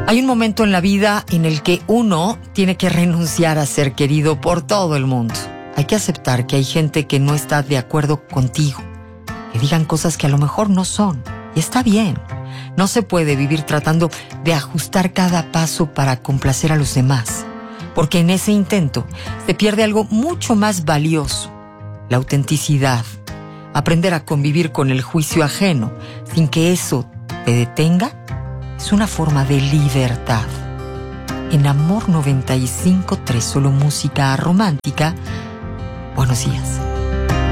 Hay un momento en la vida en el que uno tiene que renunciar a ser querido por todo el mundo. Hay que aceptar que hay gente que no está de acuerdo contigo, que digan cosas que a lo mejor no son. Y está bien. No se puede vivir tratando de ajustar cada paso para complacer a los demás, porque en ese intento se pierde algo mucho más valioso: la autenticidad. Aprender a convivir con el juicio ajeno sin que eso te detenga es una forma de libertad. En Amor 95.3, solo música romántica. Buenos días.